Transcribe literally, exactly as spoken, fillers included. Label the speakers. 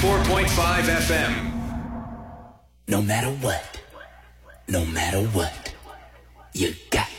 Speaker 1: ninety-four point five F M.
Speaker 2: No matter what, no matter what, you got